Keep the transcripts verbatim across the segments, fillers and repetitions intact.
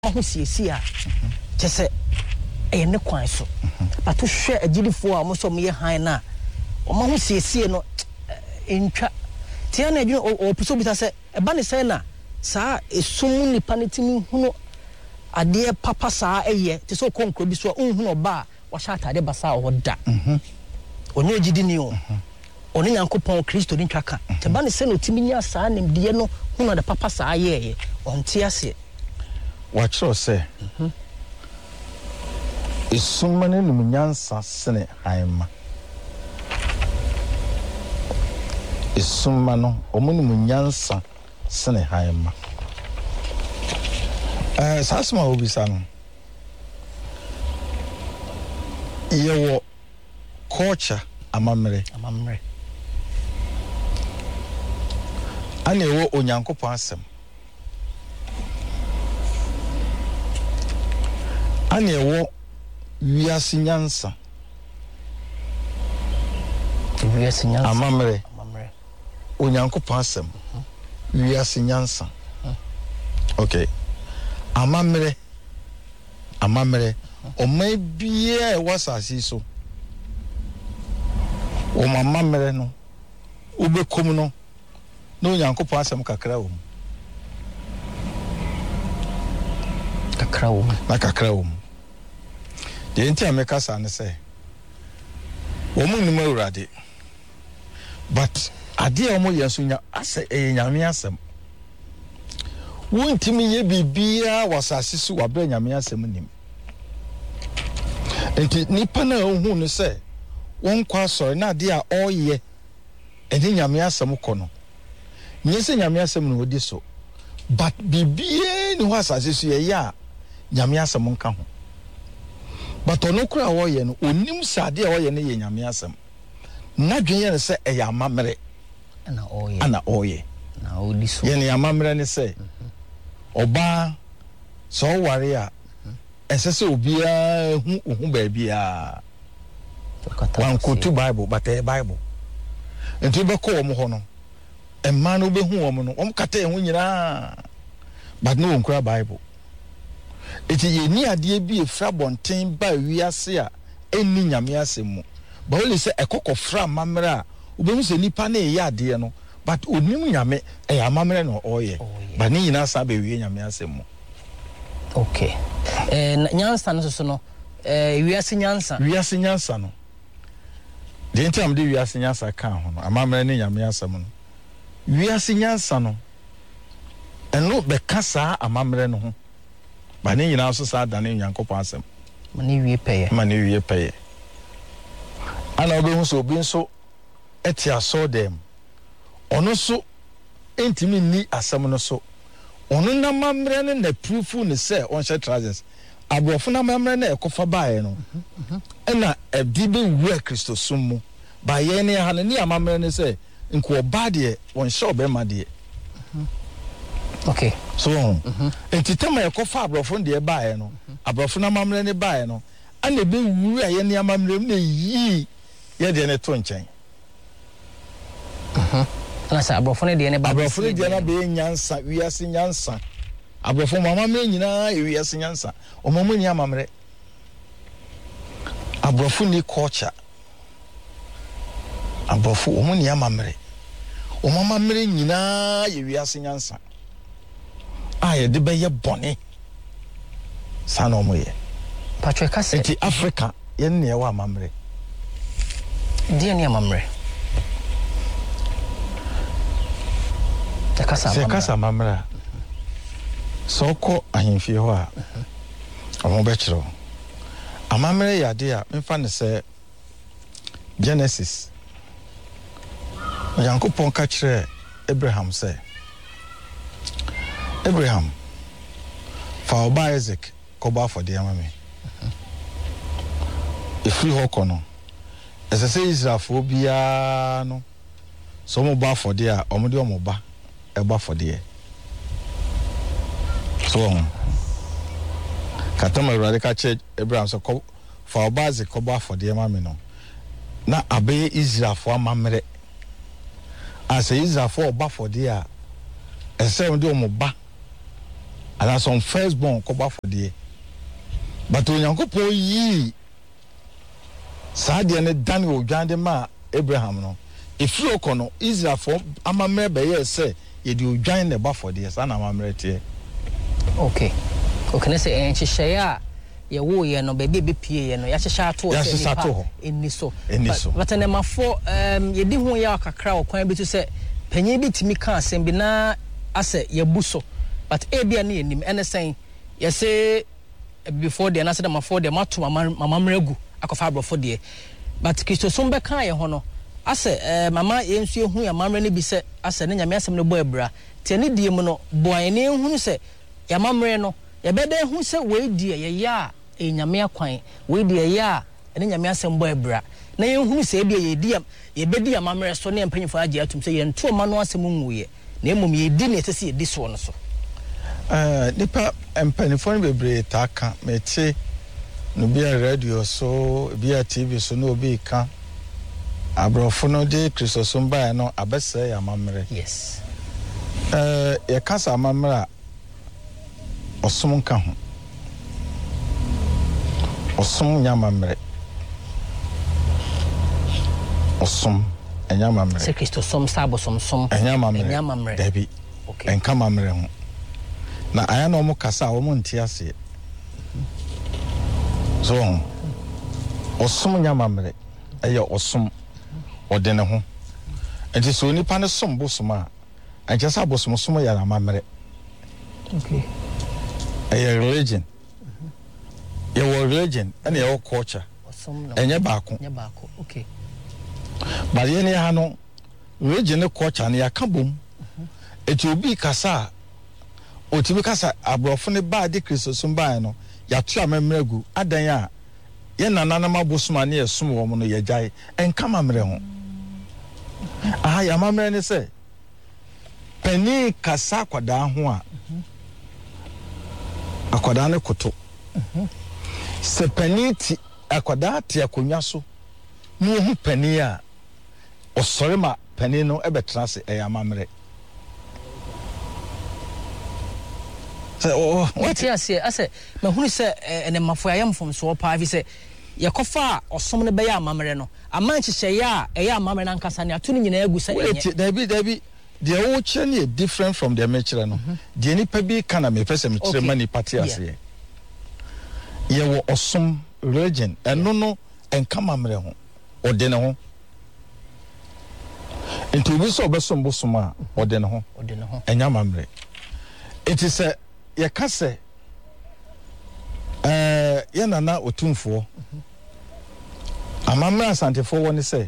ho siesi a kyese e ne kwan so but to hwe agilifo a mo so mo ye han na o ma ho siesi no entwa tia na adwene o puso bita se e ba ne se na saa esum nipa ne timi hunu ade papa saa eye te so konkro bi so unhunu oba wa sha atade basa o da mhm onye gidi ni o oni Nyankopɔn Kristo ni twaka te ba ne se no timi nya saa nemde no hunu ade papa saa ye ye onte ase watch us say mhm isumane no nyansa sene haima isumma no omuni munyansa sene haima eh sasma obisa no yewo culture amamre amamre ane wo Onyankopɔn asem ane wo wiase nyansa wiase nyansa amamre amamre Onyankopɔn asem wiase nyansa okay amamre amamre o mai biye wasasi so o mamamre no ubekom no no Onyankopɔn asem kakra wo kakra wo na kakra wo de enti ameka sa ne se wo mu ni mawurade but ade a mo yeso nya ase e nyame asem wontimi ye bibia wasase su wabra nyame asem nim enti nipa na ohu no se won kwa sori na ade a oye ene nyame asem kono nyese nyame asem no odi so but bibia ni wasase su ye ya nyame asem nka ho but ono kura woye no onim sade a woye ne ye nyame asem na dwen ye se e ya mamre na oye ana oye na odi so ye ne ya mamre ne se oba so ware a esese obia hu hu ba bia wan kotu bible but e bible enti be ko wo ho no emma no be hu wo no wo kata e hu nyina but no nkura bible eti ye ni ade bi efra bonten ba wiase a eni nyame asemu ba wole se ekokofra mamra obehu se nipa na ye ade no but onim nyame e amamre no oye ba ni nyina sa be wie nyame asemu okay eh nyansa no so no eh wiase nyansa wiase nyansa no de entam de wiase nyansa kan ho no amamre ni nyame asemu no wiase nyansa no eno be kasa amamre no ho ba ni nyina so sa dane Nyankopɔn asem ma ni wie peye ma ni wie peye ana obehu so obi nso eti aso dem ono so entimi ni asem no so ono na mamre ne na proofu ne se on share trousers abrofo na mamre na ekofa baaye no ena edi be wu Kristo summu ba ye ne ha ne amamre ne se nko oba de on share obema de okay so mhm entitema ekofa abrofo de baaye no abrofo na mamre ne baaye no ana be wu aye ne amamre ne yi ye de ne to nchen mhm na sa abrofo ne de ne ba abrofo ne de na be nyansa wiase nyansa abrofo mamamre nyina e wiase nyansa o mamu ni amamre abrofo ni culture abrofo o mu ni amamre o mamamre nyina e wiase nyansa aye de be ye bone sana o mo ye Patrick Kase enti Africa ye ne ye wa amamre die ne amamre takasa se kasa amamre soko ahemfie ho a omo be kiro amamre ya de a mfa ne se Genesis Nyankopɔn ka kire Abraham se Abraham fa oba Isaac ko ba for de amame efri ho kono esese Israelfo bia no so mo ba for de a omo de omo ba e ba for de so katama radical church Abraham so ko fa oba Isaac ko ba for de amame no na abe Israelfo amamre as Israelfo oba for de a ese mo de omo ba ana some first born ko ba fodie but onyankopon yi saade ne dan odwande ma Abraham no efiro ko no Israel for amamre be ye say ye di odwan ne ba fodie sa na amamre tie okay okay na say enhyehyɛ a ye wo ye no be be pie ye no ya hyehya ato say nipa eni so eni so but na mafo um ye di hu ya kakra okwan bi to say panyin bi timi ka asem bi na ase ye buso but e bia na yenim ene sen ye say before the na say dem for the mato mama mama mregu akofa abrofo de but Christosom be kan ye ho no ase mama ye nsu ehu ya mamre ne bi se ase ne nyame asem ne bo abra tie ne die mu no boan ne hu se ya mamre no ye be de hu se we die ye ya e nyame akwan we die ya ne nyame asem bo abra na ye hu se bia ye die ye be die mamre so ne mpanyifo age atum se ye nto ma no asem nwuye na emom ye di ne sese ye di so no so eh nipa mpanyifo ne bebre taka meti no bia radio so bia T V so no obi ka abrofo no de Christosom ba no abese ya mamre yes eh ye kasa mamre osom nka ho osom nya mamre osom enya mamre se Christosom sabo som som enya mamre enya mamre dabi okay enka mamre ho na aya no mo kasa wo mo ntia se so osom nya mamre eya osom ode ne ho enti so nipa ne som bosom a anche sa bosom som ya na mamre okay eya religion ya wo religion and ya wo culture osom no enye baako enye baako okay but ye ne ha no religion ne culture ne ya ka bom eti obi kasa otimi kasa abrofo ne ba de Christosom ba no ya to amemregu adan a ye nanana mabosoma ne yesom wo mo no ye gyae enka mamre ho aha ya mamre ne se pani kasa kwada ho a akwada ne koto se pani ti akwada ti akonwa so no hu pani a osore ma pani no ebetra se e ya mamre so oh what you say ase me hunu se ene mafo ayam from so pa vi se yakofa osom ne be ya amamre no amanchi hye ya e ya amamre na nkasa ne ato ne nyina agu se enye dabi dabi the old chen is different from the metre no the nipa bi kana me pese me kire mani party ase ye wo osom religion eno no enka mamre ho ode ne ho enti obi so obesom bosom a ode ne ho ode ne ho enya mamre it is a ye kase eh ye nana otumfo amamra asantefo woni se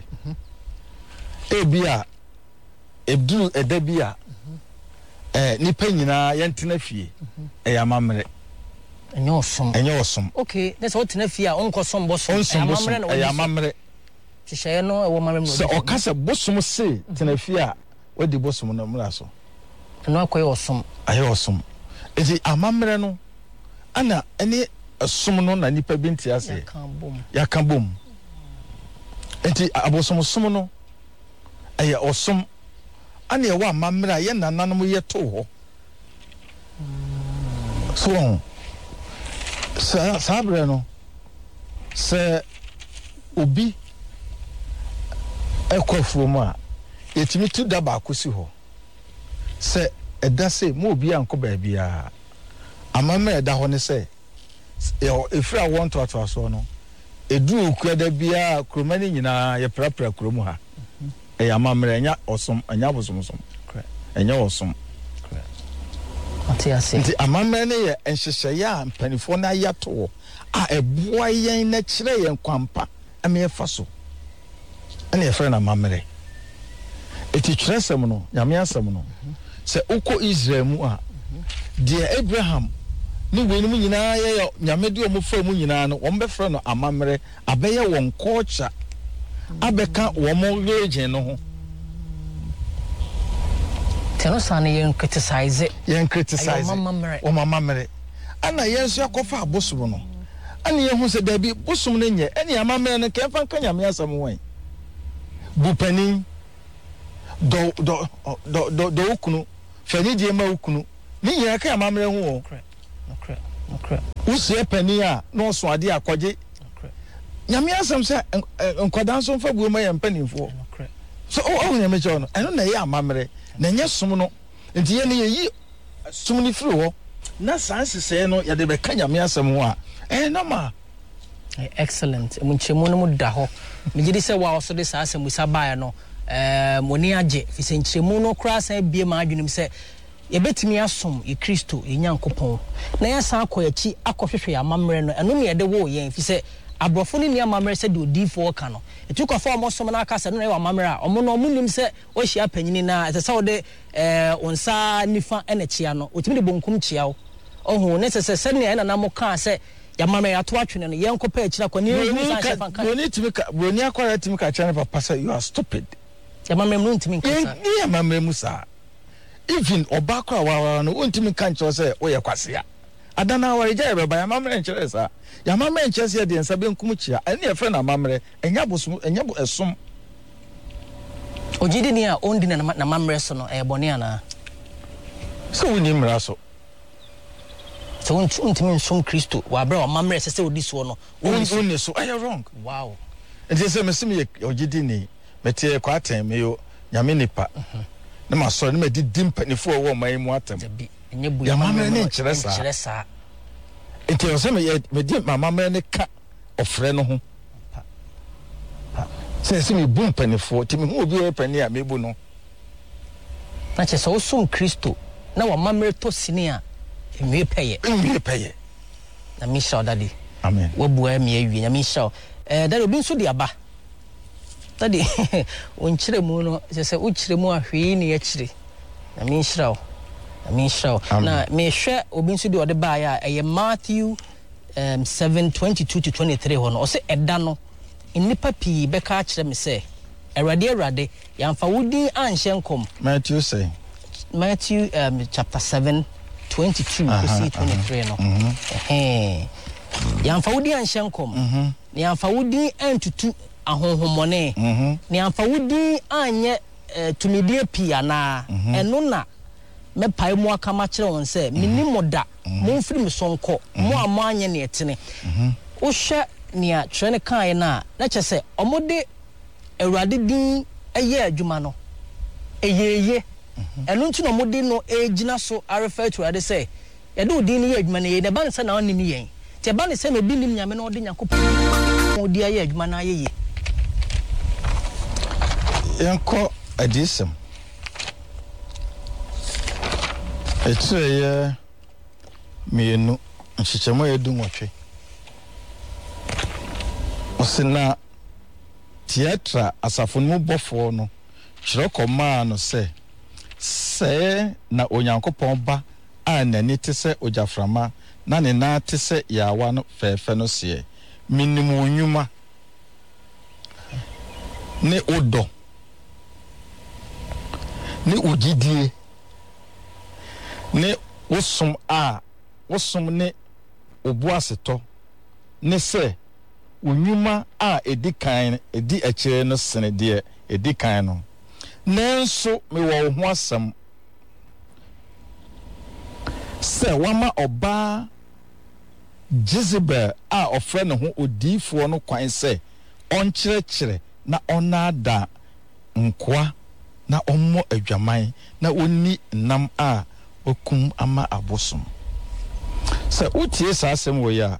ebia ebduru edabia eh nipa nyina yentena fie eh amamre enyo osom enyo osom okay that's what tena fie a onko som bosom amamre na eh amamre hye no e wo mamre no so okase bosom se tena fie a wadi bosom no mra so no akoy osom aye osom ezi amamre no ana ene osom no na nipa binti ase yakan bom yakan bom enti abosom som no aye osom ana ye wa amamre ye nananom ye to ho so sa sabre no se obi ekwafuo mu a yetimi tu da ba akosi ho se eda se mo obi anko ba bia amamre eda ho ne se efra won to ato aso no edu okuada bia kromani nyina ye prapra kromu ha e amamre nya osom anya bosomsom enya osom atiase nti amamre ne ye enhyehye ya mpanifo na yato a eboa yen na kire yen kwampa ame fa so ene efra na amamre eti kiresem no nyame asem no se uko Israel mu a de Abraham ni wenu mu nyina ye nyame de omofa mu nyina no won befra no amamre abeye won culture abeka won religion no ho teno sane yen criticize yen criticize o mamamre ana yen so akofa abosom no ana ye hu se dabi bosom no nye ene amamre no kemfa nka nyame asem wan bupani do do do do ukunu fani die ma ukunu ni nyina ka amamre ho o okra okra usie pani a no so ade akɔgye okra nyame asɛm sɛ nkwadan so mfa buo ma yɛ mpanimfo okra so o o nyame kyɛ no ɛno na yɛ amamre na nyɛ som no nti yɛ ne yɛ som ni firi hɔ na sansese no yɛ de bɛka nyame asɛm ho a eh normal excellent munchemu no mu da ho megidi sɛ wa so de saa asɛm sa baa no eh moni agye fi sɛ nchemu no kra san bie ma adwenim sɛ yɛbɛtumi asom ye Kristo ye Nyankopɔn na yɛ san akɔ yachi akɔhwehwe amamre no ɛno ne yɛde wo yɛn fi sɛ abrofo ne nia amamre sɛ de odifo ka no etu kɔfa ɔmo som na aka sɛ no yɛ amamre a ɔmo no ɔmo nim sɛ ɔhyia panyini na ɛsɛ sɛ wode eh onsa nifa ɛna kyia no otimi de bonkum kyia wo ɔho ne sɛ sɛ sɛ ne ɛna na mo ka sɛ yamama ya to atwene no yen kopa akira kwa ni hu san chef anka boni timi ka boni akwara timi ka chane papa say you are stupid yamama mu ntimi nka ni yamama mu sa even obakwa wa no ntimi ka ncho say wo ye kwase a adana wa reja be ba yamama nkyere sa yamama nkyere se de nsa benkum chia ene ye friend amamre enya bosom enya bo esom ojidi ni a ondi na na mamre so no e boni ana so woni mra so so untimi nsom Kristo wa bra wa mamre sese odi so no woni so are wrong wow nti se mesim ye ogidi ni mete kwa atem me yo nyame nipa na ma so na ma di dimpanifo wo man mu atem enye bu ya mamre ne nkyere sa nkyere sa nti o se me me di mamre ne ka ofre no ho se se me bu mpanifo ti me hu obi o pani a me bu no na che so som Kristo na wa mamre to sini a emi peye emi peye na mi sha daddy amen wo bua mi awie na mi sha eh daddy obi nso di aba daddy on kire mu no se se o kire mu ahwe ni ya kire na mi sha na mi sha na me hwe obi nso di ode ba ya eye Matthew um seven twenty-two to twenty-three ho no o se eda no nipa pi be ka kire me se erade erade yamfa wodi anhye nkom Matthew say Matthew um chapter seven twenty-two to see twenty-three no eh yamfa wodi anhye nkom ne yamfa wodi antutu ahonhomone ne yamfa wodi anye tumidie pia na eno na me pai mu aka ma kire won se minimoda mo mfiri me sonko mo amanye ne etene wo hwe ne a twene kan na na kyese omode awurade din eye adwuma no eyeye eno ntu no mode no ejina so a refer to ade say ye do din ye adwuma na ye de ban se na onim yen te ban se me bi nim nyame na ode Nyankopɔn odi aye adwuma na ye ye yenko adisem etreye mienu nchichemo yedu nwotwe osina theatra asafon mu bofo no chiroko ma no se se na Onyankopɔn ba a nani te se ojaframa na ne na te se yawa no fefe no se minimu nyuma ne odo ne ugidie ne wosum a wosum ne obuaseto ne se unyuma a edikan edi akire no sene de edikan no nenso me wo ho asem se wama oba Jezebel a ofre ne ho odifo no kwan se onkyerɛkyerɛ na onada nkwa na ommo adwaman na onni nam a okum ama abosom se utie sa asem wo ya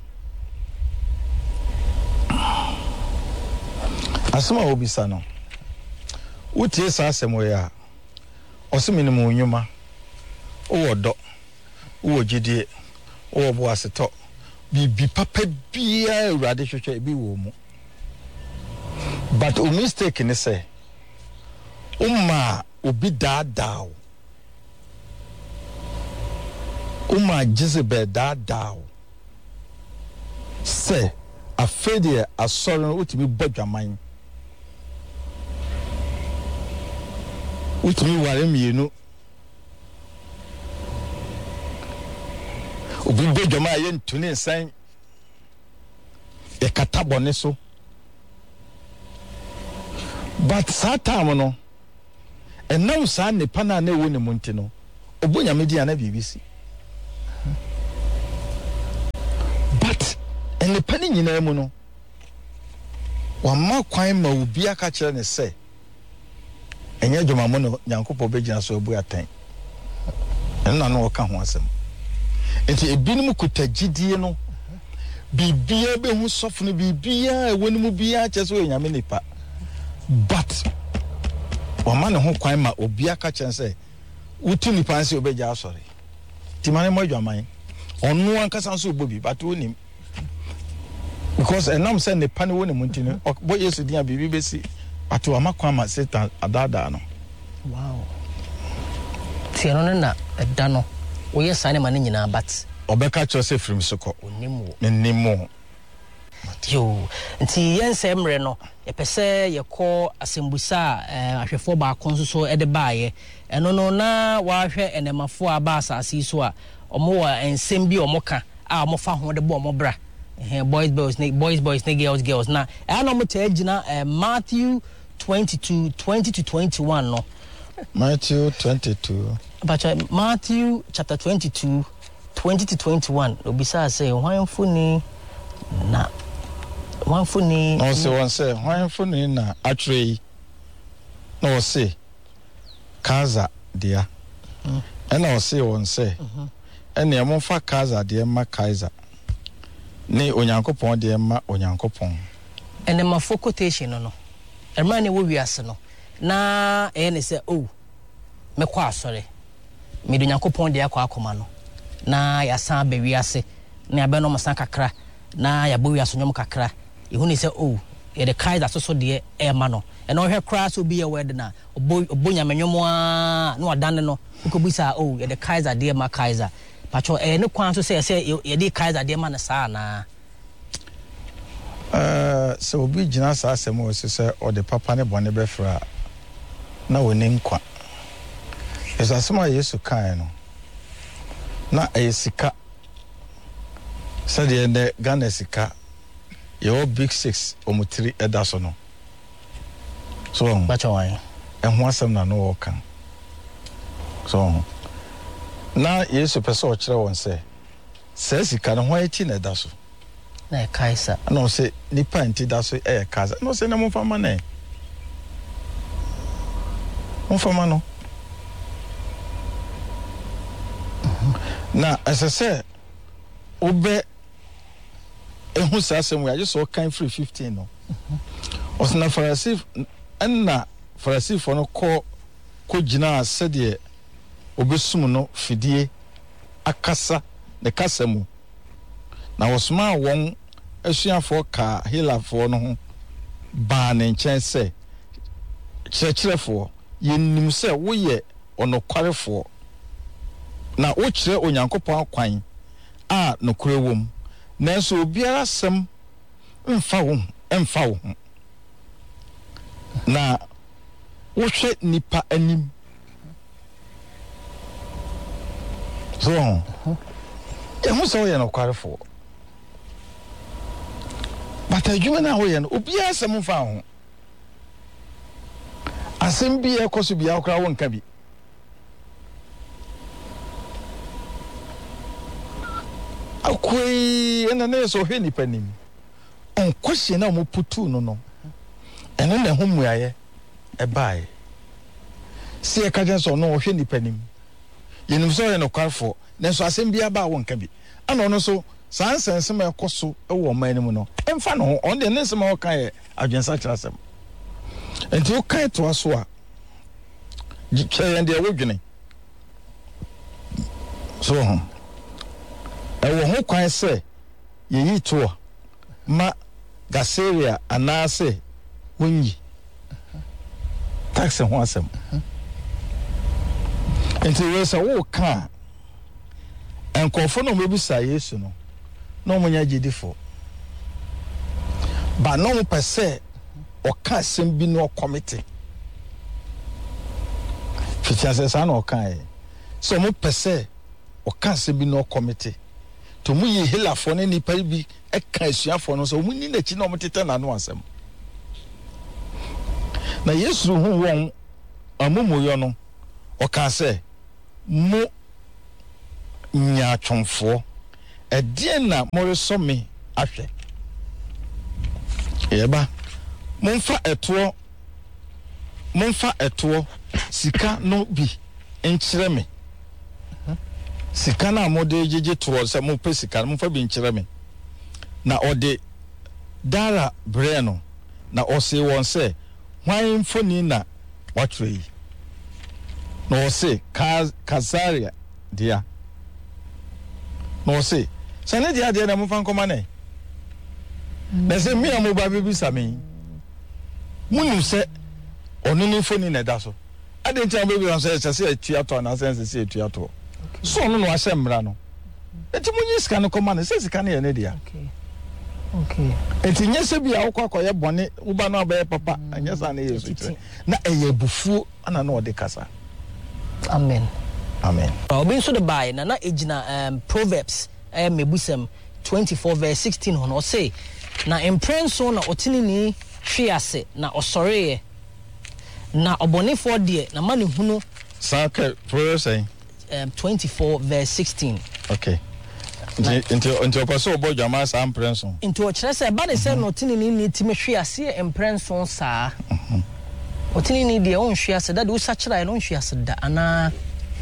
asema obisa no utie sa asem wo ya osemi ne mu nyuma wo do wo gidie wo bo aseto bibi papa bia awurade hwehwe bi wo mu but o mistake ne say umma obi daadaw umma Jezebel daadaw say afede asori no utimi bodwaman utimi ware mienu obi bodwaman ye ntuni nsan e katabone so but saa time no enam saa nipa na na ewo ne munti no obonya media na B B C. But and the penny nyina mu no wa ma kwan ma obi aka kire ne se enye dwuma mu no Nyankopɔ begina so abu atan enna no ka ho asem enti ebinim kutagidie no bibia be hu sofo no bibia ewonimu bia kyese o nyame nipa but wa ma ne ho kwan ma obi aka kire se utu nipa nse obegya asori timane mo dwaman onu ankasa nso obobi but onim because enam say ne pane woni muntino bo Yesu dia bibi besi but wa makwa ma Satan adada no wow tieno na da no wo ye sane ma ne nyina but obeka cho se frim soko onimu onimu yo nti yense mre no ye pese ye ko asembusa ahwefo ba konso so e de baaye eno no na wa hwe enemafo aba asase so a omo wa ensem bi omoka a omo fa ho de bo omo bra eh boys boys boys boys girls girls na e na omo tagina Matthew twenty-two twenty to twenty-one no Matthew twenty-two but uh, Matthew chapter twenty-two twenty to twenty-one obisa say hwan funi na hwan funi no say one say hwan funi na atray no say kaza dia and I say one say and e mo fa kaza dia ma kaiser ne onyankopon dia ma onyankopon ene ma fo quotation no e ma ne wo wiase no na e ne say oh me kwa asore me do onyankopon dia kwa akoma no na ya san ba wiase na ya be no masan kakra na ya bo wiase nyom kakra e hu ne say oh e de kaiser so so de e ma no e no hwe kra so bi ye word na obo obonya menwom a na wadane no ukobisa oh e de kaiser de ma kaiser pacho e ne kwan so say say e de kaiser de ma na sa na eh so obi gina sa asem o se o de papa ne bone befra na woni nkwa esa asema Yesu kan no na ayesika sa de ne Ghana sika yo big six omutiri edaso no so pacho wan e ho asem na no wo kan so na Yesu pese o kire won se se sika no ho eti na edaso na kaiser no se nipa nti daso e kaza no se na mo fama na mo fama no na asese obe ehu sasem we ajeso kan free fifteen no osna farasi enna farasi fo no ko ko gina sede obesum no fidie akasa ne kasa mu na wasma won asuafo ka hilafo no ho ba ne nchen se kyerɛkyerɛfo yenim se woyɛ onokwarefo na wo kyerɛ onyankopɔn kwan a nokure wom nanso obiara sem mfa wo mfa wo na wo hwɛ nipa anim so ehu so yɛ nokwarefo but adwuma na wo yɛ no obiara sem mfa ho asem bi ekoso bi akra won ka bi akoi ena na so hwe nipa nim on kwese na mo putu no no ene na ho muaye e bae se e ka je so no hwe nipa nim yenim so ye no kwarfo na so asem bi aba won ka bi ana ono so san sense ma ekoso e wo man nim no emfa no on de ne sema o kan ye adwensa kyerasem enti o kan to aso a kyerɛ de wodwene so ho e wo ho kwan sɛ yeyi to ma gaseria anase wonyi taxi ho asɛm enti we sɛ wo ka enkofo no mebisa Yesu no no munya gidifo ba no mo pese o ka asɛm bi no committee fitiase sa na o kan so mo pese o ka asɛm bi no committee to mu yi hilafo ne nipa bi e ka asuafo no so mu ni na chi na mo tete na no asɛm na Yesu hu won amomoyo no o ka sɛ mo nya twomfo e die na more so me ahwe yeba momfa eto momfa eto sika no bi enkyere me sika na mode jeje to se mo pe sika momfa bi enkyere me na ode dara breno na ose won se hwan mfoni na watwe na ose kazaria dia na ose sane dia dia na momfa nkoma ne na se mi amoba bebi sami munu se onu ni mfoni na da so ade ntia bebi so se se atuato na se se atuato so no no ahye mra no eti munyi sika no koma ne se sika ne ye ne dia okay okay eti nyese bia wo kwakoye bone wo ba no abaye papa anyesa na yesu kire na eye bufu ana na ode kasa amen amen obi so the buy na na ejina um Proverbs eh mebusem twenty-four verse sixteen hono say na imprenso na otinini hwiase na osore na obonefo de na mane hunu saka Proverbs say um twenty-four verse sixteen okay into into okoso obo jama sa imprenso into o kire say ba de say na otinini ni time hwiase imprenso saa otinini de on hwiase da de usa kire no hwiase da ana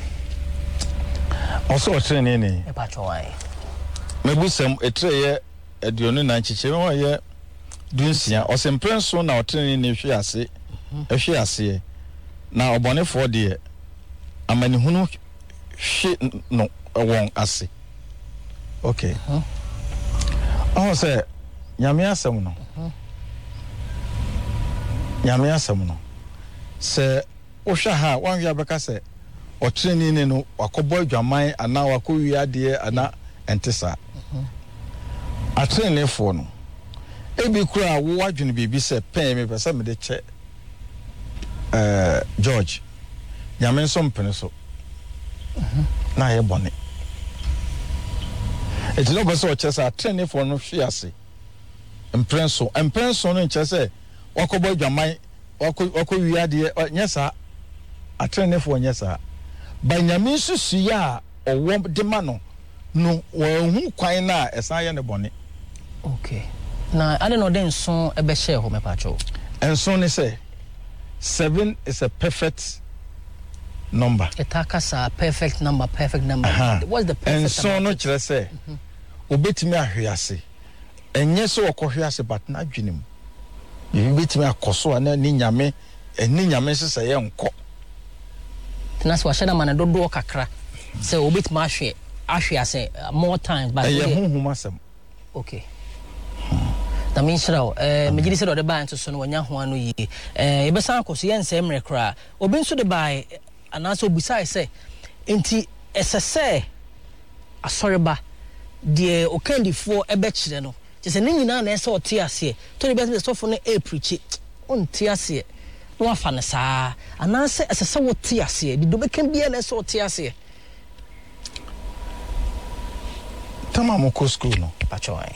also otinini ni e pa chowai mebusem etreye eduonu na nchiche wo ye dunsia osemprenso na otinini ni hwiase ehwiase na obonefo de amanihunu hwe no won ase okay huh? Oh say nyame asem no uh-huh. nyame asem no se ohwa ha wan wi abeka se otreni ni no wakobo adwaman ana wakowi ade ana entesa uh-huh. atreni fo no ebi kura wo wadwene bibi se pen me pese me de che eh George nyame nso mpene so uh-huh. na ye bone eti no beso chese atrene for no hwiase imprenso imprenso no chese wakobo adwaman wako wiade nyesa atrene for nyesa banyame susu ya owo de ma no no wahu kwan na esan ye ne bone okay na ade no den so ebe share ho me pa cho enso ne say seven is a perfect number etakasa perfect number perfect number uh-huh. What's the perfect enso no kire say obetimi ahwease enye so okohwease but na dwenem bibi betimi akoso ana ni nyame eni nyame sese ye nko tnas wa shada man dodo kakra say obetimi ahwe ahwease more times but ye honhum asem okay that means raw eh me gidi se do de ban to so no wanya ho anu yi eh e be san akoso ye nsem rekra obi nso de bai anaso busai say enti esese asoreba de okandifo ebe kire no je se ne nyina na ese ote ase to de be so fo no e preach on te ase no afa ne saa anase esese wo te ase di do be kan bia na ese ote ase tamam ko school no pachoy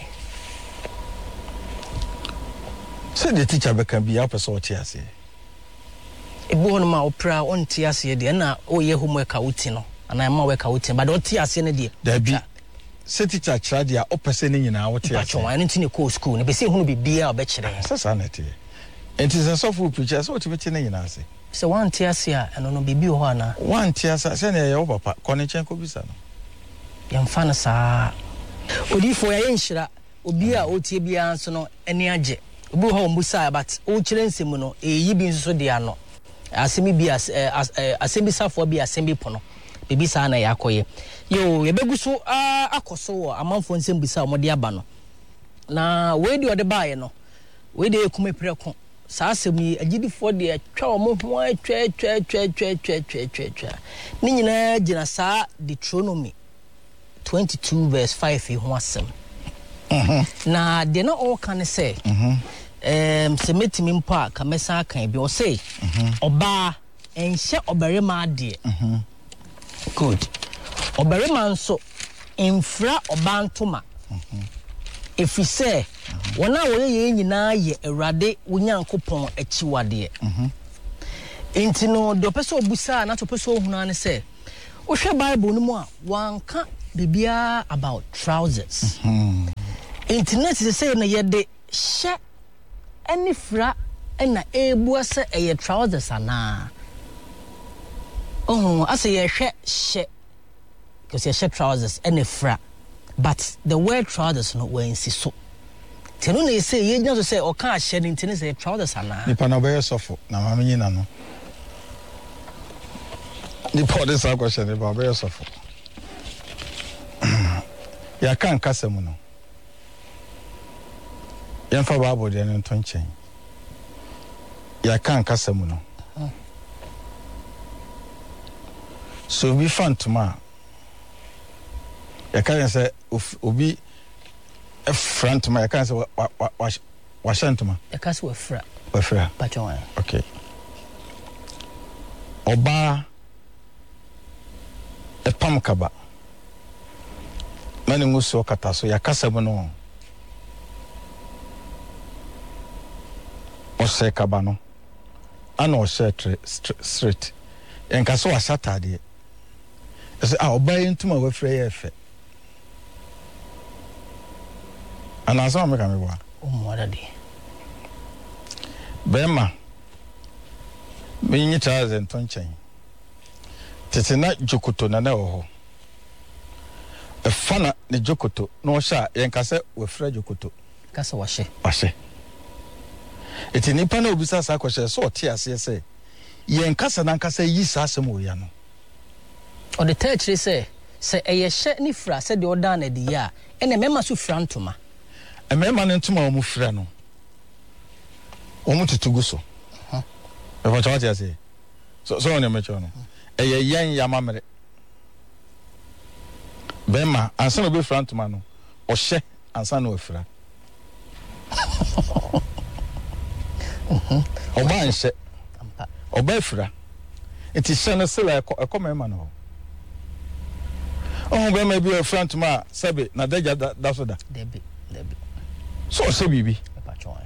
se the teacher be kan bia pese ote ase ebu hono ma opra on te ase de na oye homework ka wuti no ana ma work ka wuti but ote ase ne de da bi se teacher kira dia opese ne nyina wote ase pachoy ani ntine ko school ne be se hunu bibia obekire sasa na te enti se so fu preacher so ote ne nyina ase se wan te ase a eno no bibi ho ana wan te ase se na ye wo papa kone chen ko bisa no yamfa na saa odifo ya yenhira obi a otie bia nso no eni age obi ho mbusa but o kire nsem no eyi bi nso de ano asemi bi asemi safo bi asemi pono bibi saa na yakoye yo yebegu so akoso wo amanfo nsem bisa o mode aba no na we de ode baaye no we de ekume preko saa asemi agidifo de atwa o mo ho atwa atwa atwa atwa atwa atwa atwa ni nyina gina saa Deuteronomy twenty-two verse five ho asem mhm na de na all can say mhm em se metimi mpa ka mesa kan bi o say oba enhye obarema ade mhm good obarema nso enfra obantoma mhm efise wona wo ye nyina ye awurade wonyankopon achiwade mhm enti no do pese obusa na to pese ohuna ne say wo hwe bible no mu a wanka bibia about trousers. Mhm. Internet is say na yede hye any fra na ebu ase eye trousers ana. Oh, ase ye hwe hye because ye hye trousers any fra. But the word trousers no we insiso. Tenu na say ye nya so say o kan hye internet say trousers ana. Nipa na obeye sofo na mama nyina no. Nipa de sa question nipa obeye sofo. Ya kan kasem no. Yɛmfa Bible de no nto nkyɛn. Yɛka nkasa mu no. So obi fa ntoma a yɛka yɛn sɛ obi ɛfra ntoma yɛka sɛ wahyɛ ntoma. Yɛka sɛ wafra. Wafra. Patron. Okay. Ɔbaa ɛpam kaba. Mane nguso kata so yɛkasa mu no. Ose kabano ana o share straight enka so wasatade ese ah obaye ntuma wafre ye efe ana so me ka me boa o mo dade bema me nyi taze ntonchen tete na jokoto na na ho efana ne jokoto no sha yenka se wafre jokoto kasa wahye wahye eti nipa na obisa sa kwahye so ote ase se yen kasa na nkasa yi sa asem wo ya no o de tachire se se eye hye ni fra se de oda na de ya ene mema so fra ntoma e mema ne ntoma o mu fra no o mu tutugu so ha e fa chawati ase so so ne mecho no eye yen ya mamere bema ansa no be fra ntoma no o hye ansa na o fra Mhm. Oba nse. Ampa. Oba fura. Enti hye no sela ekoma ma no. Oh be ma bi front ma sebe na daja da so da. Debi, debi. So so bibi. Patron.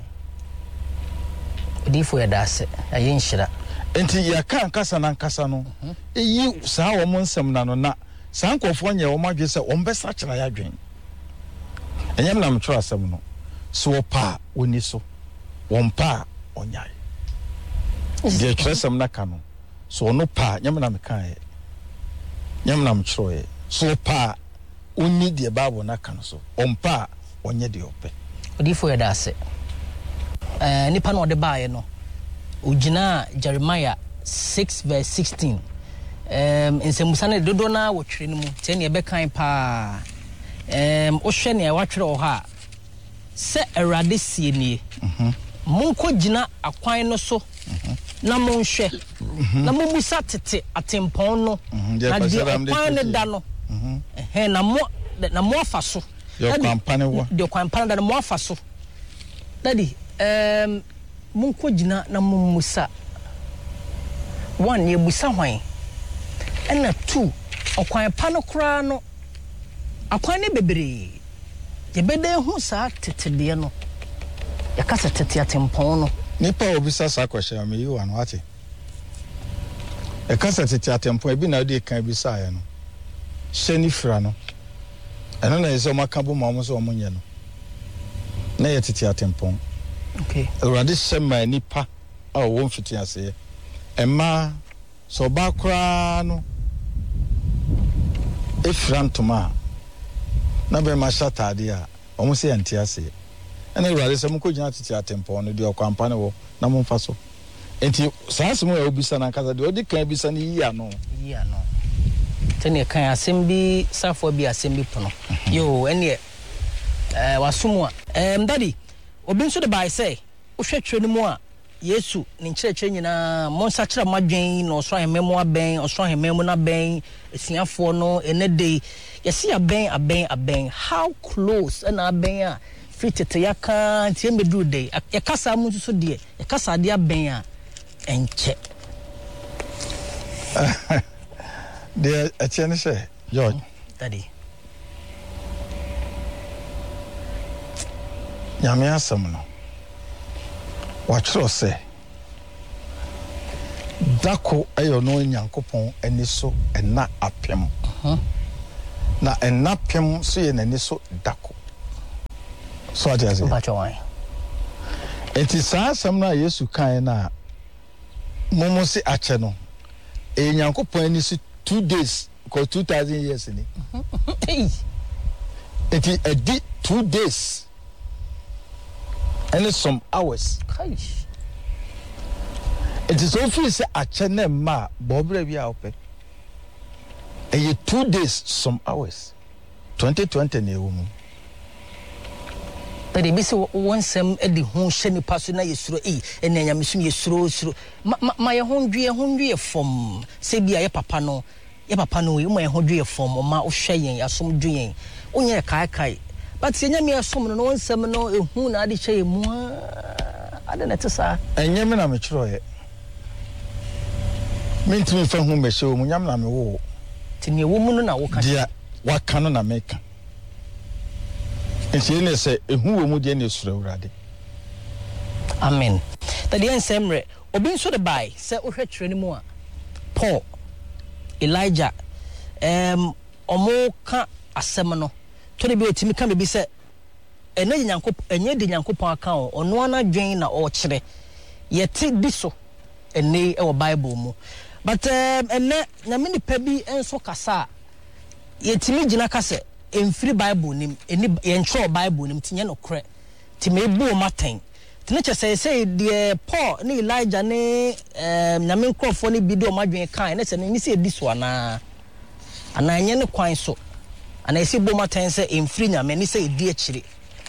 Odi fo ya da se, aye nhira. Enti ya kan kasa na nkasa no. Eyi saa wo mo nsem na no na saa nkofo nye wo madwe se wo mbesa kira ya dwen. Enyam na mtro asem no. So pa oni so. Wo pa onyai de tresem na kanu so no pa nyam na meka e nyam na mchro e so pa onni de Bible na kanu so ompa onye de ope odifo yeda ase eh nipa no de baaye no ogina Jeremiah six verse sixteen em ensemusa na dodo na wotwere no mu te ne e be kan pa em o hwe ne e watwere o ha se Awurade sie nie mhm Munko jina akwan no so na monhwe na momusa tete atempon no na de akwan ne da no eh na mo na mo afa so de kwampane wo de kwampane da mo afa so daddy em munko jina na momusa one ye busa hwan ena two akwan pa no kra no akwan ne bebre ye bede hu sa tete de no yakasa tete atempon no nipa obisa sa kwahye am yi wa no ate yakasa tete atempon bi na de kan bi sa ya no hyeni fra no eno na yeso maka bo ma mo so mo nye no na ye tete atempon okay Awurade hyema nipa a wo mfiti ase emma so ba kra no efrantoma na be ma shatade a omo se yanti ase ene Awurade se mo ko gyina tete atempon no de okwampa ne wo na mo mfa so enti saase mo ya obisa na kasa de odi kan bisa ne yi ano yi ano tene kan asem safo bi asem bi pono yo ene eh wasomu a em daddy obi nso de bai say wo hwetwe ne mu a Yesu ne nkyerɛkyerɛ nyina monsa kyerɛ madwen na ɔso ahememu abɛn ɔso ahememu na bɛn esiafo no ene de yɛsi abɛn abɛn abɛn how close na abɛn a free tete yaka tie medu de yɛkasa mu nso de yɛkasa de abɛn a enche de atiene se George daddy nyame asem no watro se dako ayo no nyankopon ani so ena apem na enapem so ye nani so dako so ati ase ba chwan enti saa asam na Yesu kan na momo se ache no e Nyankopon ani si two days ko two thousand years ni enti a di two days and some hours kai it is so free say ache na ma bobra bi a ope e two days some hours twenty twenty na ewo mu but e be say one sem e di ho hye ni paso na yesuro eh ene nyamesum yesuro suro ma ye ho ndwe ho ndwe fom se bia ye papa no ye papa no ye mo ye ho ndwe fom ma wo hwe yen asom dwe yen onye kai kai but se nyame asom no no one sem no ehu na ade hye mu ade na tesa enye me na me kiro ye mentimi fa hu me hye mu nyam na me wo tini ewo mu no na wo ka dia waka no na meka enti ne se ehu wo mu dia ne sura urade amen that the ensemble obi so the buy say wo hwe kire ni mu a Paul Elijah um omo ka asem no to ne bi otimi ka me bi se ene nyankop enye de nyankopon aka o ono ana dwen na o kire yete di so ene e wo Bible mu but um ene na me ni pa bi enso kasa yetimi gina kase emfiri Bible nim eni yencho Bible nim tinye no kre ti me bu maten tine che say say de Paul ni Elijah ni um na me nkrofo ni bidio madwen kan na se ni se di so ana ana nye ne kwan so ana esi bu maten se emfiri nya me ni se di akire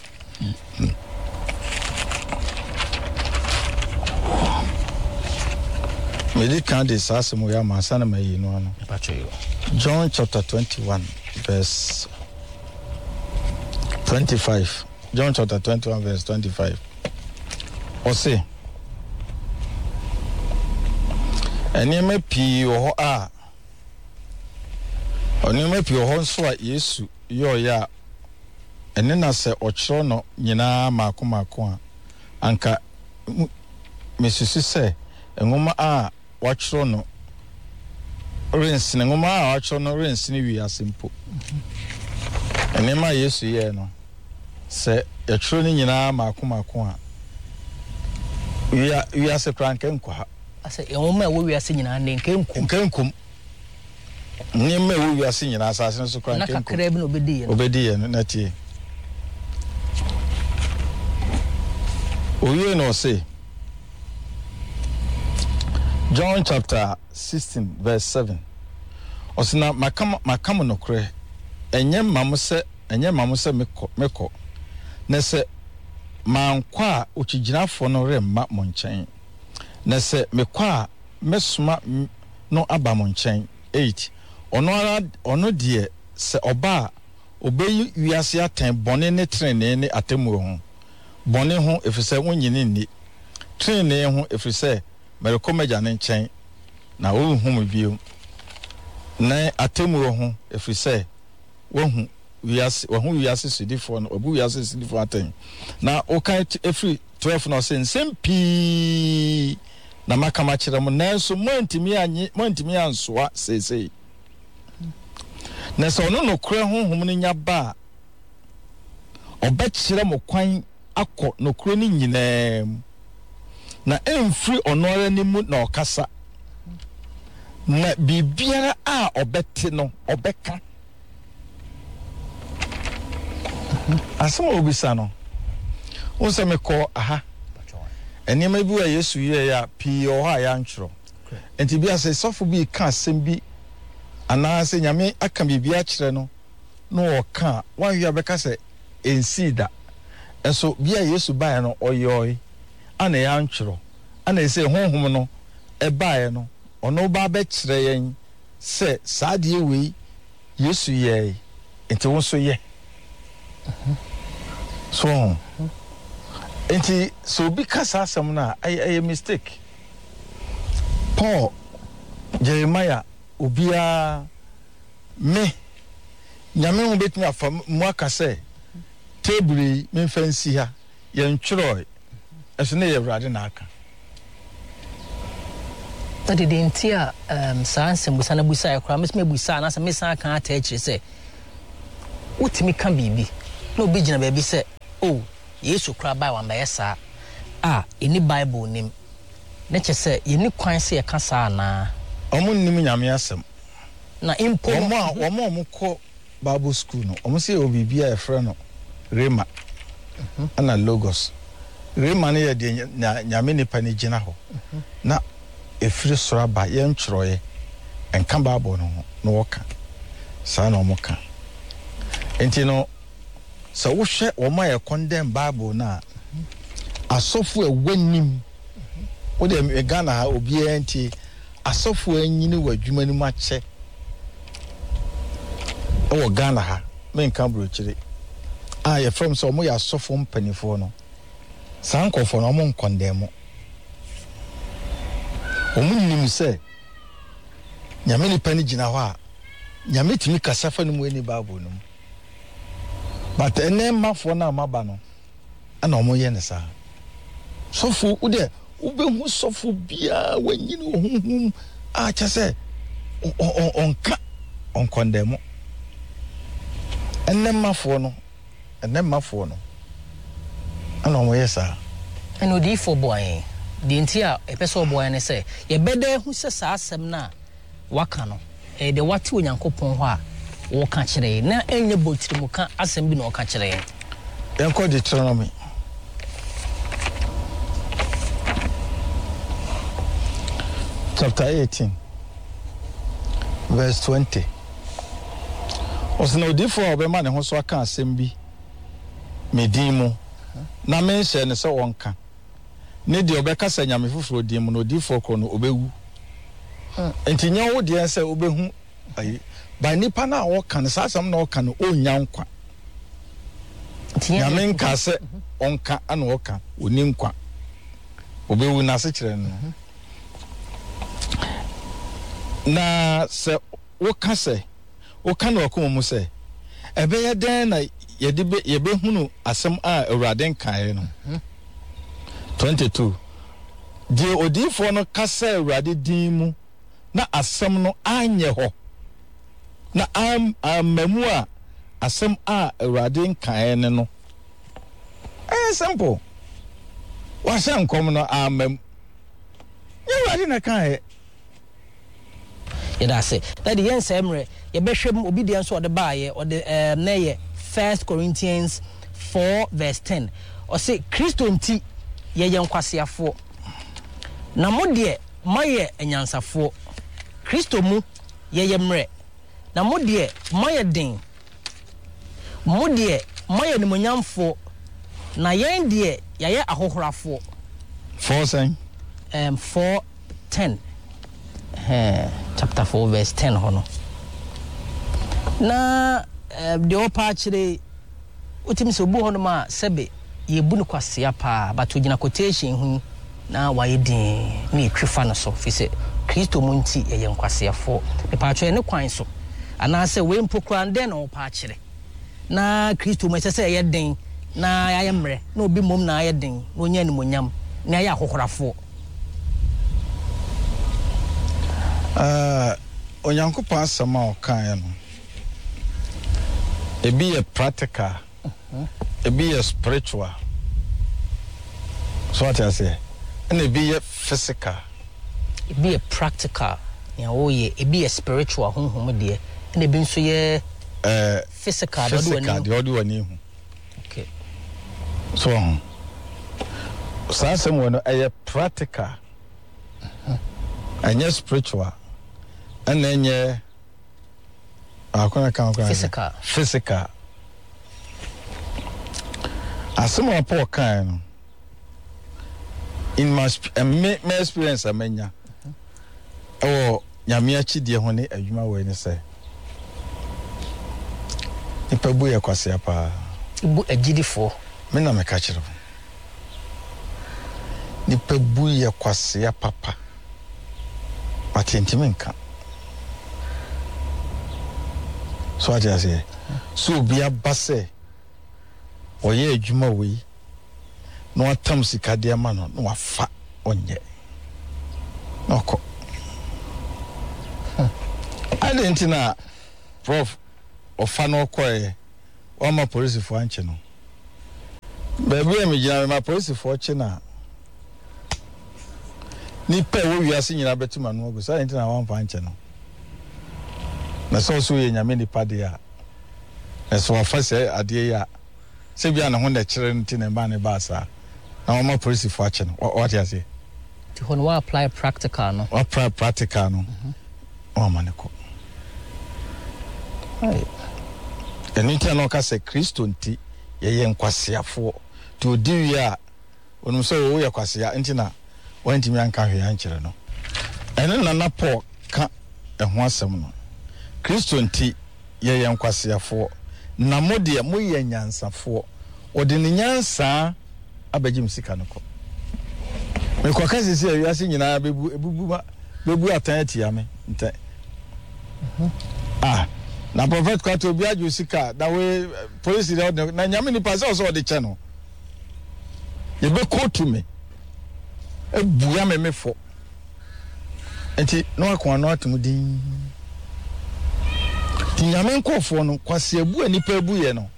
medi kan de sasemo ya ma sana mai no ano John chapter twenty-one verse twenty-five. John chapter twenty-one verse twenty-five. O say eni me pi wo a oni me pi wo nso a Yesu yo ya eni na se o kiro no nyina maako maako a anka mesusu se enwoma a wa kiro no rensine ngoma a wa kiro no rensine wi asempo eni ma Yesu ye no se ya kiro ni nyina maako maako a wi wi ase kranke nkwa ase enwoma wo wi ase nyina ne nkenkum nkenkum ni ma wo wi ase nyina asase so kranke nkenkum na kakra bi no obedi ye no obedi ye no na tie oye no say John chapter sixteen verse seven. Osina makam makam no kre enye mam se enye mam se meko meko na se mankwa okiginafo no remma mo nchen na se mekwa mesuma no aba mo nchen eight. Ono ara ono de se oba obeyi wiase aten bone ne trene ne atemu ho bone ho efise wonyini ni trene ho efise merekomeja ne nchen na wo hu mu bio na atemu ho efise wo hu wiase wo hu wiase sidifo no obu wiase sidifo aten na o kan efri twelve no sen sempi na makama kire mo na so montimi anye montimi ansoa sesei na so no no kure honhom no nya ba obekire mo kwan akọ no kure ni nyinam na emfiri onore ni mu na okasa na bibiara a obete no obeka asemo obisa no wonse meko aha enema bi wa Yesu ye ya pi o ha ya nchro enti bia se sofo bi ka asem bi ana se nyame aka bibia kire no no oka wan wi abeka se ensida enso bia Yesu bae no oyoy ana ya nchro ana ese honhom no e bae no ono ba be kire yen se saade we Yesu ye enti won so ye so enti so bi kasa asem na ay ay mistake Paul Jeremiah obia me nyame ho betumi afa mu akase table me fancy ha ye ntworo eso na ye wrade na aka tadi dentia um sanse busa na busa ya kwa mesme busa na se mesa kan ata ekire se wotimi ka bibi na obi gina baby say oh yesu kra bai wan ba yesa ah any bible nim na che say ye ni kwan se ye ka sa na omo nim nyame asem na impo omo a omo omo ko bible school no omo se obibi a efre no rema ana logos rema ne ye de nyame nipa ne gina ho na efiri soro ba ye ntwroye enka bible no no woka sa na omo ka enti no so wo hwe omo ye condemn bible na asofu ewanim wo de Ghana ha obi enti asofu anyini wadwuma ni ma che o Ghana ha men kan bro chire ah ye from so omo ya asofu mpanifo no sankofo no omo condemn omo nim se nyame ni pani gina ho a nyame timi kasafa no mu eni bible no but ene mafo na amaba no ana omo ye ne sa sofu ude ubehu sofu bia wanyini ohunhum a chese onka on condemn ene mafo no ene mafo no ana omo ye sa eno di for boy di ntia e pese boy ne se ye beda hu se sa asem na waka no e de wate onyankopon ho a wo ka kire na enye botiri mu ka asem bi na wo ka kire enko Deuteronomy chapter eighteen verse twenty osno difo obema ne ho so aka asem bi medimu na menhye ne se wonka ne de obeka sa nyame foforo dimu no difo ko no obewu enti nya wo de se obehu ayi ba nipa na wo kan sa asem na wo kan onya nkwa nyame nka se onka ana wo kan oni nkwa obewu na se kire no na se wo ka se wo ka na okom mu se ebe ye den na ye de ye be hunu asem a awurade nkae no twenty-two de odifo no ka se awurade din mu na asem no anye ho na am amamu a asem a awurade nkae ne no eh simple wa sha nkom no amam awurade na kae yeda say that the yen semre ye behwem obedience or the baye or the um na ye First Corinthians four verse ten or say Christo nti ye ye nkwasiafo na mo de maye enyansafo Christo mu ye ye mre na mo de maye den mo de maye nimonyamfo na yen de ye ye ahohorafo four saying um four ten eh chapter four verse ten hono na de opa chire utimi so bu hono ma sebe ye bu no kwasea pa but ogina quotation hu na waye din na etwifa no so fi se Kristo mu nti ye nkwaseafo e pa atwe ne kwan so ana se we mpokura den na opa chire na Kristo mu se se ye den na ya mre na obi mom na ya den na onya ni monyam na ya ahohorafo Uh, onyankopon asama okan no e be a practical uh-huh. e be a spiritual so what I say and e be a physical e be a practical ya o ye e be a spiritual honhom de and e be nso ye uh physical physical de odi wani hu okay so so asem wono e practical uh-huh. and spiritual and then yeah akona kan kan physical physical asema po kan in my my experience amenya oh nyame achidie ho ne adwuma we ne se ipabu ye kwase apa ibu agidifo me na me ka kire ni pabu ye kwase papa patenti menka so aja say so bia base oye adwuma we no atam sikade ma no no afa onye noko I didn't na prof ofa no koye Oma police for anche no. Baby me gina ma police for che na. Ni pe wo wiase nyina betuma no go. Say na wan fa anche no. Na so so ye nyame ni pade a. Na so afa se ade ya. Se bia na ho na kire nti na ba ne ba sa. Na oma police for anche no. What you say? To when we apply practical no. Apply practical no. Mhm. O maneko. Ai. Eni tia no ka se Kristo nti ye ye nkwasiafo to di wi a onum so wo ye kwasia nti na wanti mi anka hwe ankere no ene na na Paul ka eho asem no Kristo nti ye ye nkwasiafo na modie mo ye nyansafo odi ne nyansa abagim sika no ko me kwa ka sisi wi ase nyina bebu ebubu ma bebu atan atia me nte mhm ah na prophet kwato bia jusika that way police na nyame ni pass also the channel ye be quote to me e buya me me fo enti no akwa no atumudin ti nyame nkofo no kwase abu anipa abu ye no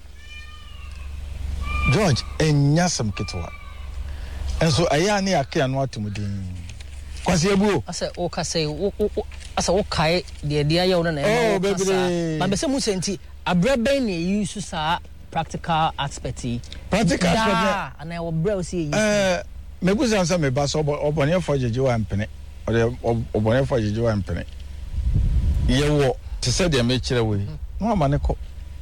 George enyasam ketwa enso aya ne akea no atumudin kwase abu asa o ka say asa wo kai de de ayo na na oh baby ma be se mu senti abraben na use sa practical aspect practical aspect and I will browse see eh me bu san sa me ba so obonye fo jeje wa mpene obonye fo jeje wa mpene ye wo te se de me kire we no ama ne ko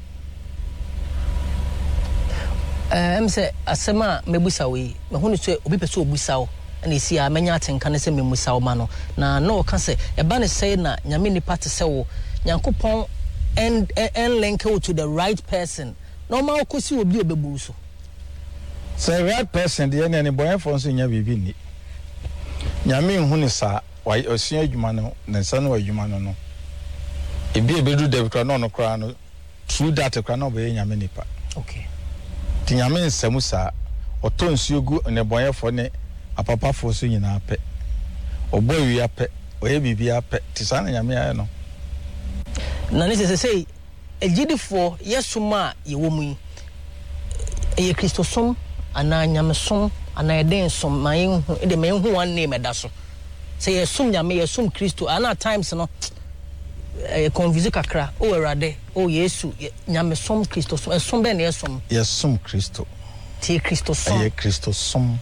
eh em se asema me busa we me hunu so obi pese obusa wo na esi a menya atenka ne se me musa wo ma no na no ka se e ba ne say na nyame ni party se wo nyankopon and and link you to the right person normal ko si obi obebu so say right person de ne ne boy for so nya bibi ni nyame hu ne sa wai osua adwuma no ne nsa no adwuma no no ebi ebedu de kra no no kra no true that kra no be nyame nipa okay ti nyame nsemu sa oto nsuo gu ne boy for ne apapa for so nyina pe obo wi ape oye bibi ape ti sa na nyame aye no na ne se sei ejidifo yesuma ye wo mu eye Kristosom ana nyamesom ana edensom ma yen hu de ma yen hu wan name da so say yesum nyame yesum Kristo ana times no e confuse kakra o erade o Yesu nyamesom Kristosom esom be na yesom yesum Kristo ti Kristosom eye Kristosom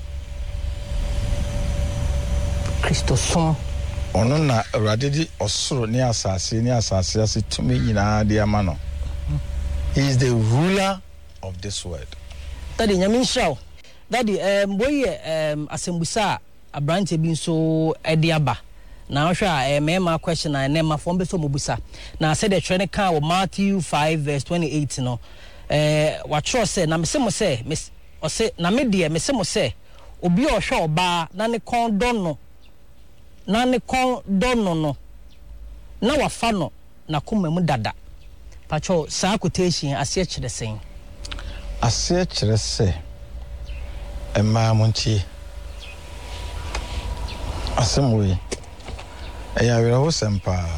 Kristosom ono na erade di osoro ni asase ni asase ase tumi nyina de ama no. He is the ruler of this world. Daddy nyame nshao daddy um boy um asembusa abrante bi so ede aba na hwa eh mema question na na ma fo mbeso mobusa na said the trend kan wo Matthew five verse twenty-eight no eh wa tro say na mese mo say o say na me de mese mo say obi o hwa oba na ne kon don no na ne kon don no no na wa fa no na koma mu dada pacho sa quotation ase kire sen ase kire se ema monti asemwe eya wira ho sempa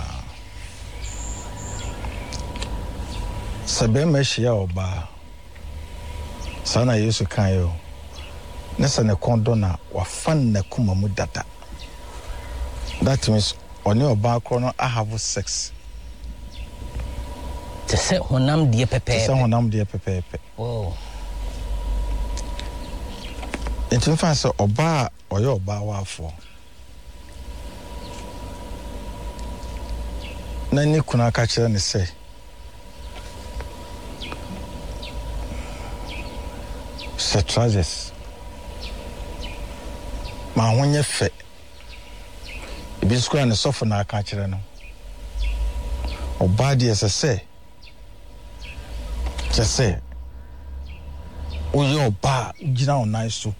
sabe mehia oba sana Yesu kan yo nesa ne kondo na wa fan na kuma mu dada that means oni oba kro no I have sex te se honam die pepe te se honam die pepe oh etin fa se oba oyo oba wa afo na ni kuna ka kire ne se se trousers ma honye fe ebi skura ne sofo na aka kire no oba die se se se se oyo oba gina onai so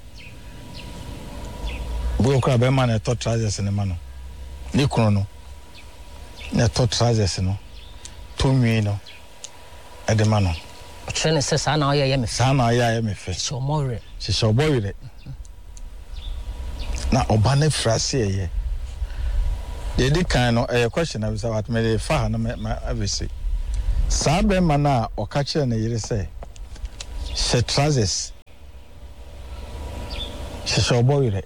bo kra be man e to trousers ne ma no ni kunu no na to trousers no to nwi no e de ma no o trene se sa na oya ye me sa na oya ye me fe so more si so boyre na oba na frase ye de di kan no e question na bisa wat me de fa na me avese Sabe mana okache na yire say she trousers she showboy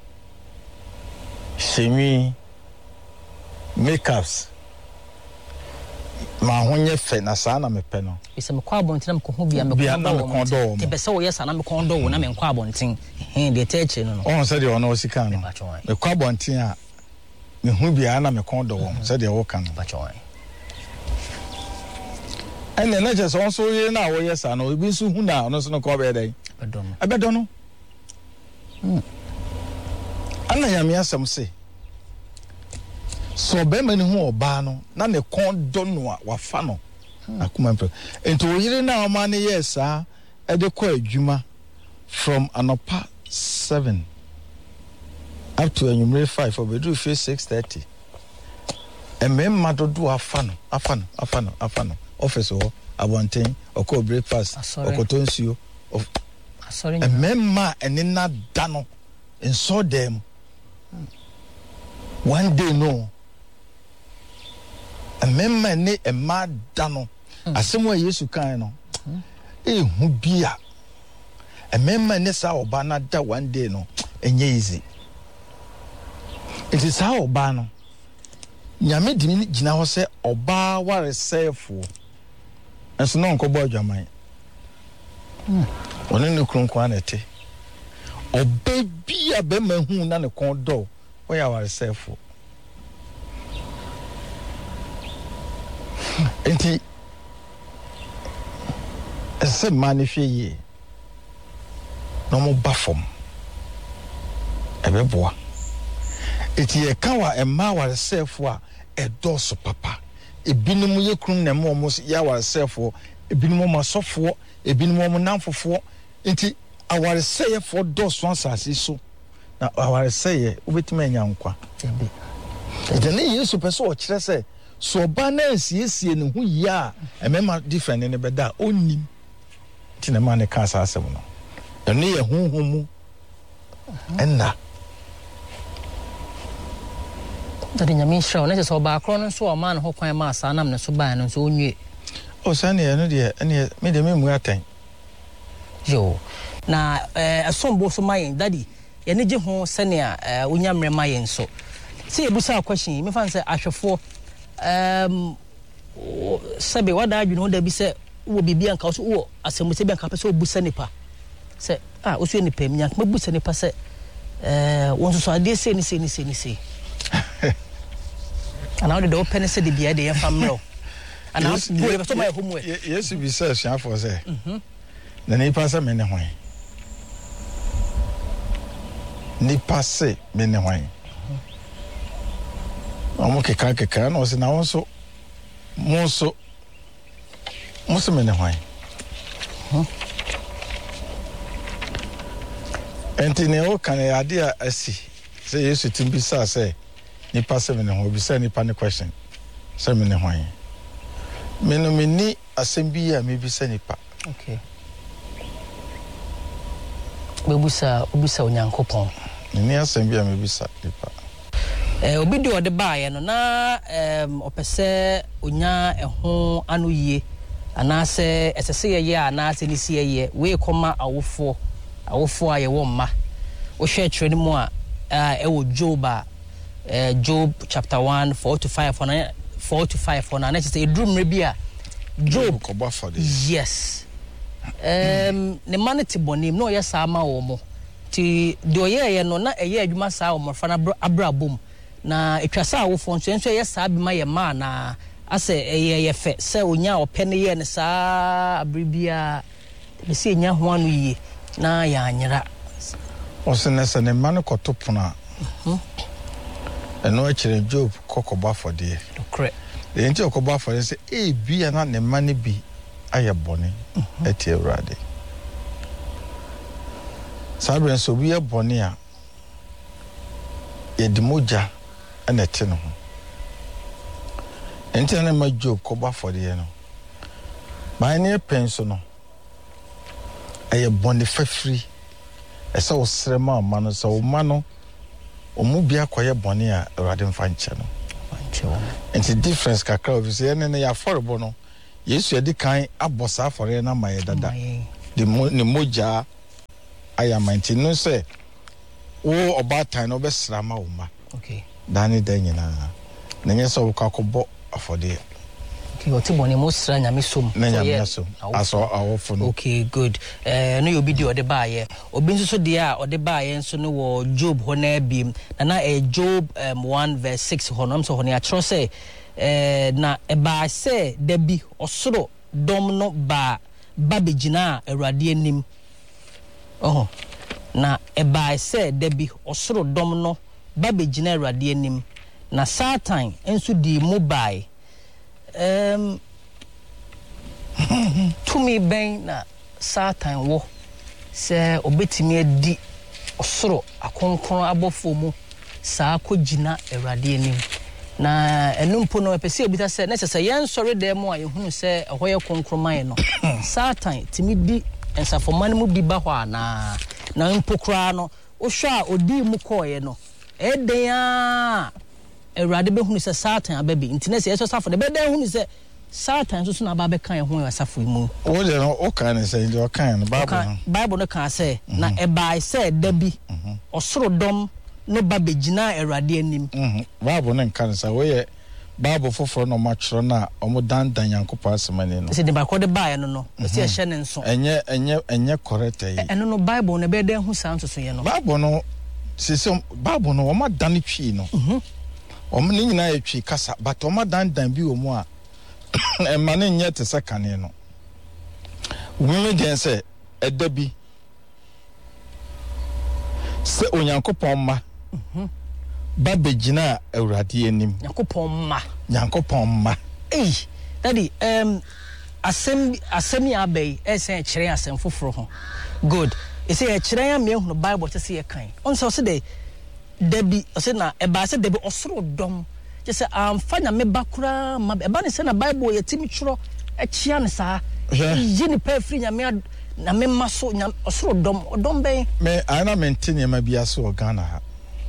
she mi makeups ma honye fe na sa na mepe no ise me kwa bonten na me ko hu bia me ko do te be se wo yes na me ko do wo na me kwa bonten he de teche no no on se de ono osika no me kwa bonten a me hu bia na me ko do wo se de wo kan ba chon ene na je so on so ye na wo yes na obi so hu na ono so no ko be dai bedo no abedo no hmm ana ya me asem se so be mani hu oba no na ne kon do no a wafa no akuma mpe ento oyire na o ma ne yes a e de ko adwuma from anopa seven up to anumere five for bedru face six thirty ememma dodo afa no afa no afa no afa no office ho abonten oko breakfast oko tonsuo of sorry ememma enina da no enso dem one day no ememma ne emma da no asemo Yesu kan no eh hu bia ememma ne sa oba na da one day no enye easy it is how oba no nyame dimi gina ho se oba ware sefo enso no nko bo adwaman hmm one ne kronkon anete oba bia be ma hu na ne kon do wo ya ware sefo enti ese manifie ye no mo bafom ebeboa eti ye kawa emma ware sefo a edoso papa ebinom ye krum na mo mo ya ware sefo ebinom mo asofo ebinom mo namfofo enti aware seye for doso asase so na aware seye obetima anya nkwa ebe eti ne Yesu pese o kire se so ba na asiesie ne hu ya emema different ne beda onim ti na ma ne ka asase mo no ene ye hunhumu enna dade nyame hira na se so ba akro no so o ma no ho kwan ma asa nam ne so ba no so onwie o sane ye no de ene me de me mu atan yo na eh asombo so mayen dade ye ne je ho sane a onyamre mayen so se ebusa question me fan se ahwefo um sabe wada adwene ho da bi se wo bibia nka so wo asemuse bi nka pese obusa nipa se ah osu nipa mi nka busa nipa se eh won so so ade se ni se ni se ni se ana o de open se de bia de yfa mro ana o bo so my homework yes bi se sha for se mhm na nipa se me ne hwan nipa se me ne hwan amo ke ka ke ka no se na won so mo so mo se me ne hwan enti ne o kan ya ade asi se Yesu timbi sa se nipa se me ne hwan bi se nipa ne question se me ne hwan me no me ni asembi ya me bi se nipa okay bebusa obusa onyankopon ni asembi ya me bi sa nipa eh obi de ode baaye no na em opese onya eho anu yie anase esese ye anase ni sie ye we koma awofo awofo aye wo mma wo hwe tire ni mu a e wo Job eh Job chapter one four to five for four to five for na na say drum re bia Job ko ba for yes em ne manity bonim no ye sa ma wo mo ti do ye ye no na eye adwuma sa wo mo fa na abrabom na etwasa awofo nso enso ye sa bi ma ye ma na ase eye ye fe se onya opene ye ne sa abribia be se nya ho anu yie na ya anyira o se ne se ne man ko topuna mhm eno akire Job kokoba for de correct de nti kokoba for se e bia na ne man bi aye bone eti Ewrade sabre so bi e bone a ye dimoja ana ete no ho enti na ma Job koba for de no ba ne penso no aye bone fafiri esa wo srema ma no so ma no omu bia koye bone a Ewrade mfa nche no nche wo enti difference kakra obviously ene ne ya affordable no Yesu edi kan abosa afore na maye dada the ne moja ayamanti no se wo obatan no besra ma wo ma okay dani dan nyina na nye so kwakobo afode okay o ti boni mo sra nyame som na nyame som aso awofo no okay good eh no obi di ode baaye obi nso so de a ode baaye nso no wo Job ho na biem na na eh Job um, one verse six ho no so ho ne a tro say eh na e ba se da bi osoro dom no ba ba begina awurade anim oh na e ba se da bi osoro dom no ba begina awurade anim na Satan enso di mobile um to me ben na Satan wo se obetimi adi osoro akonkron abofo mu saa kogina awurade anim na enumpo no pese obita se na sese yen sori dem a yehunu se ahoye konkroman no Satan timi di ensafoma no mu bi ba ho ana na mpokra no wo hwa odi mu koye no eden a awurade behunu se Satan ababi ntine se yeso safo de beden hunu se Satan so na ba be kan ho asafo mu wo de no o kan se de o kan no bible no bible no kan se na e bai se dabi osoro dom no ba begina awurade anim mhm bible no kan se wo ye bible foforo no matwro na omo dandan yankopɔ asemane no se de ba ko de bae no no se ye hye ne nso enye enye enye correct yi eno no bible no be den hu san so so ye no bible no se se bible no omo dan twi no mhm omo ni nyina ye twi kasa but omo dandan bi omo a e mane nye te sekane no wumi den se edabi se onyankopɔn ma mhm ba begina awurade anim yankopɔn ma yankopɔn ma eh daddy um asem asem ya bai esen kire asem foforo ho good ese ya kire ya me hu no bible te se ye kan on so se de dabi ose na e ba se dabi osoro dom je se amfa na me bakura ma e ba ne se na bible ye timi tworo e kia ne saa yi ni pa firi nya me na me maso nya osoro dom dom ben me ana mentine ma bia so Ghana ha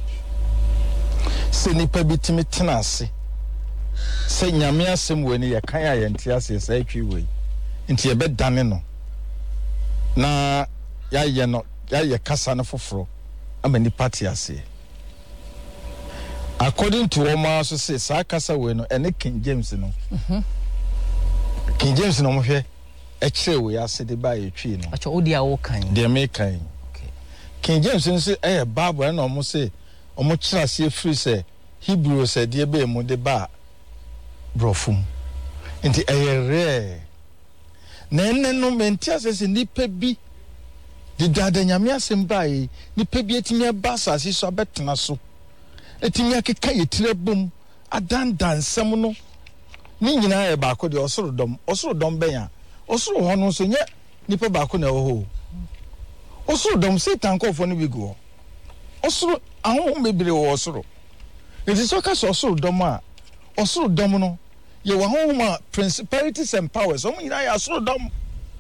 se nipa bitimi tenase se nyame asem woni ye kan ayente ase se atwi wei nti ye bedane no na ya ye no ya ye kasa no foforo ama nipa te ase according to Oma so say sa kasa wei no ene King James no mhm King James no mo hwe e kire wei ase de ba ye twi no acho odi a wo kan de me kan okay King James no say eh Bible na mo say omo kira se free say Hebrew said de be mu de ba brofum nti eyere na enne no menti asese nipa bi de dada nyame asem bae nipa bi etimi ba asase so abetena so etimi akeka yetire bom adandan sem no ni nyina e ba ko de osoro dom osoro dom ben ya osoro ho no so nye nipa ba ko na wo ho osoro dom Satan ko fo no bi go osoro ahun mebire wo osoro it is okay so osoro dom a osoro dom no ye wa homa principalities and powers o nyina ya osoro dom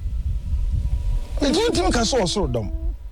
e don't think ka so osoro dom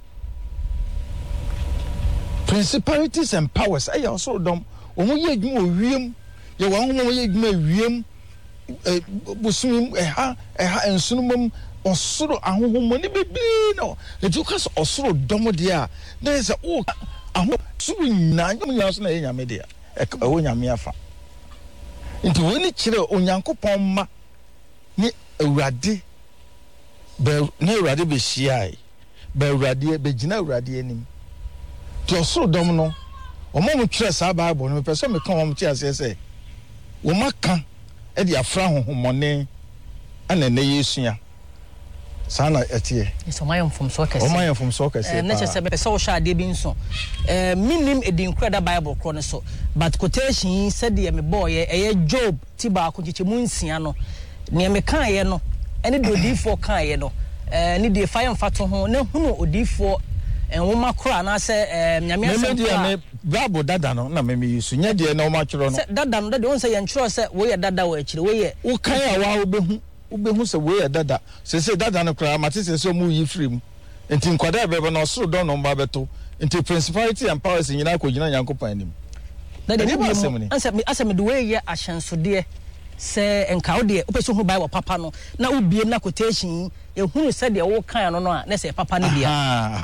principalities and powers ay osoro dom o mo ye adwuma owiem ye wa homa ye adwuma wiem eh busum eh ha eh ha ensunumum osoro ahonhom ni bebi no e do ka so osoro dom de a there is a o aho so nyina nyam so na ye nyame de a e wo nyame afa nti woni kire onyankopon ma ni awurade be na awurade be hyiai be awurade be gina awurade anim to osoro dom no omo mo kire sa bible no pese me kan omo ti ase se wo maka e di afra honhomone ana na yesua sana etie so mayam from so kase o mayam from so kase na che se be so sha de bi nso eh minim edin kreda bible kro ne so but quotation said ye me boy e Job ti ba ko chiche mu nsia no ne me kan ye no ene de odifo kan ye no eh ni de fire mfato ho na hunu odifo enwoma kro na se eh nyame asem me bible dada no na me me yusu nya de na o ma tworo no dada no dada won se ye ntworo se wo ye dada wo akire wo ye wo kan a wa obehu obehu se we dada se se dada no kra mate se se mu yi free mu enti nkwada bebe no osoro don no mba beto enti principality and powers nyina ko gina Nyankopon anim dada ni asem asem de we ye ahyensode se enka wo de opeso hu Bible papa no na ubie na quotation e hunu se de wo kan no no a na se papa ne bia